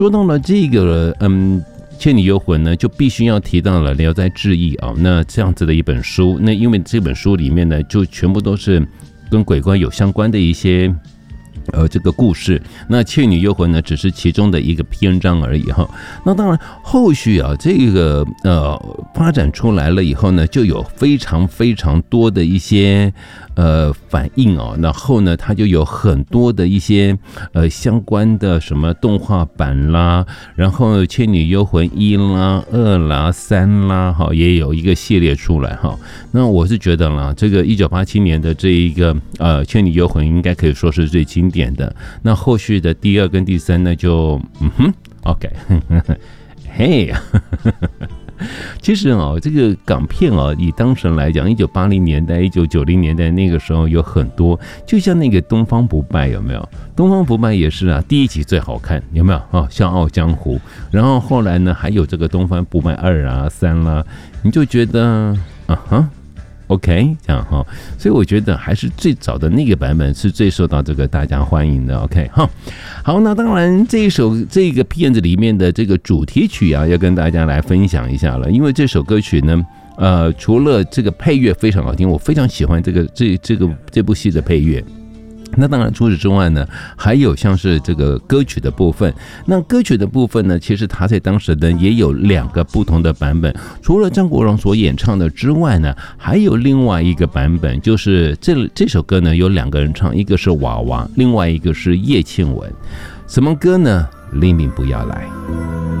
说到了这个倩女幽魂呢，就必须要提到了《聊斋志异》啊，那这样子的一本书，那因为这本书里面呢，就全部都是跟鬼怪有相关的一些这个故事。那倩女幽魂呢，只是其中的一个篇章而已哈。那当然，后续啊，这个发展出来了以后呢，就有非常非常多的一些反应哦。然后呢，它就有很多的一些相关的什么动画版啦，然后倩女幽魂1啦、2啦、3啦，哈，也有一个系列出来哈。那我是觉得啦，这个1987年的这一个倩女幽魂应该可以说是最经典的。那后续的第2跟第3呢，就OK， 嘿。其实这个港片以当时来讲，1980年代、1990年代那个时候有很多，就像那个《东方不败》，有没有？《东方不败》也是啊，第1集最好看，有没有啊？《笑傲江湖》，然后后来呢，还有这个《东方不败2啊、3啦，你就觉得OK， 这样哈，所以我觉得还是最早的那个版本是最受到这个大家欢迎的。OK， 好，那当然这个片子里面的这个主题曲啊，要跟大家来分享一下了，因为这首歌曲呢，除了这个配乐非常好听，我非常喜欢这部戏的配乐。那当然，除此之外呢，还有像是这个歌曲的部分。那歌曲的部分呢，其实它在当时呢也有2个不同的版本。除了张国荣所演唱的之外呢，还有另外一个版本，就是这首歌呢有2个人唱，一个是娃娃，另外一个是叶倩文。什么歌呢？黎明不要来。